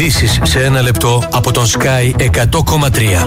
Ειδήσεις σε ένα λεπτό από τον Sky 100,3.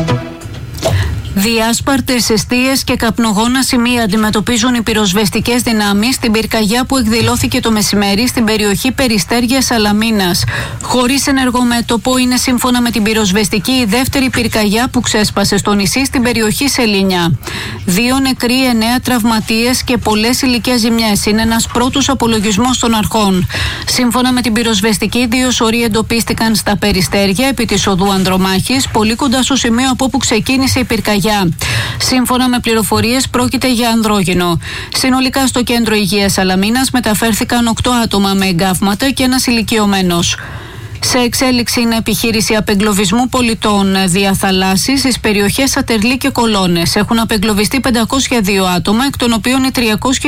Διάσπαρτες εστίες και καπνογόνα σημεία αντιμετωπίζουν οι πυροσβεστικές δυνάμεις στην πυρκαγιά που εκδηλώθηκε το μεσημέρι στην περιοχή Περιστέρια Σαλαμίνας. Χωρίς ενεργό μέτωπο, είναι σύμφωνα με την πυροσβεστική η δεύτερη πυρκαγιά που ξέσπασε στο νησί στην περιοχή Σελήνια. 2 νεκροί, 9 τραυματίες και πολλές ηλικές ζημιές. Είναι ένας πρώτος απολογισμός των αρχών. Σύμφωνα με την πυροσβεστική, 2 σωροί εντοπίστηκαν στα Περιστέρια επί της οδού Ανδρομάχης, πολύ κοντά στο σημείο από όπου ξεκίνησε η πυρκαγιά. Σύμφωνα με πληροφορίες, πρόκειται για ανδρόγυνο. Συνολικά στο κέντρο υγείας Σαλαμίνας μεταφέρθηκαν 8 άτομα με εγκάβματα και ένας ηλικιωμένος. Σε εξέλιξη είναι επιχείρηση απεγκλωβισμού πολιτών διαθαλάσσης στις περιοχές Ατερλή και Κολώνες. Έχουν απεγκλωβιστεί 502 άτομα, εκ των οποίων οι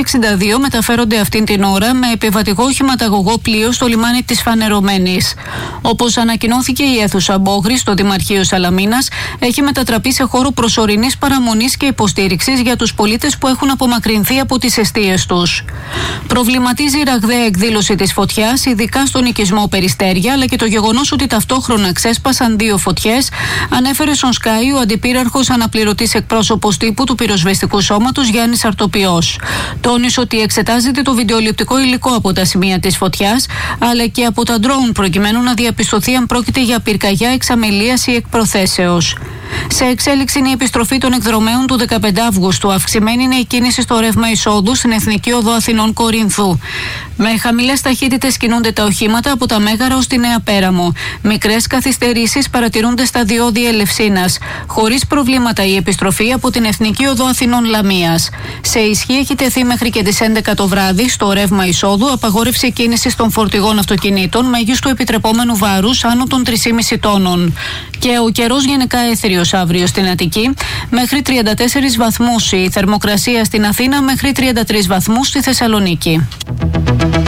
362 μεταφέρονται αυτήν την ώρα με επιβατικό οχηματαγωγό πλοίο στο λιμάνι της Φανερωμένης. Όπως ανακοινώθηκε, η αίθουσα Μπόγρη στο Δημαρχείο Σαλαμίνας έχει μετατραπεί σε χώρο προσωρινής παραμονής και υποστήριξης για τους πολίτες που έχουν απομακρυνθεί από τις εστίες τους. Προβληματίζει η ραγδαία εκδήλωση της φωτιάς, ειδικά στον οικισμό Περιστέρια, αλλά και το γεγονός ότι ταυτόχρονα ξέσπασαν 2 φωτιές, ανέφερε στον Sky ο αντιπύραρχος αναπληρωτής εκπρόσωπος τύπου του πυροσβεστικού σώματος Γιάννης Αρτοπιός. Τόνισε ότι εξετάζεται το βιντεοληπτικό υλικό από τα σημεία της φωτιάς, αλλά και από τα ντρόουν, προκειμένου να διαπιστωθεί αν πρόκειται για πυρκαγιά εξαμελίας ή εκπροθέσεως. Σε εξέλιξη είναι η επιστροφή των εκδρομέων του 15 Αυγούστου. Αυξημένη είναι η κίνηση στο ρεύμα εισόδου στην Εθνική Οδό Αθηνών Κορίνθου. Με χαμηλές ταχύτητες κινούνται τα οχήματα από τα Μέγαρα ως τη Νέα Πέραμο. Μικρές καθυστερήσεις παρατηρούνται στα διόδια Ελευσίνας. Χωρίς προβλήματα η επιστροφή από την Εθνική Οδό Αθηνών Λαμίας. Σε ισχύ έχει τεθεί μέχρι και τις 11 το βράδυ στο ρεύμα εισόδου απαγόρευση κίνησης των φορτηγών αυτοκινήτων μέγιστου επιτρεπόμενου βάρους άνω των 3,5 τόνων. Και ο καιρός γενικά έθριος αύριο στην Αττική, μέχρι 34 βαθμούς η θερμοκρασία στην Αθήνα, μέχρι 33 βαθμούς στη Θεσσαλονίκη.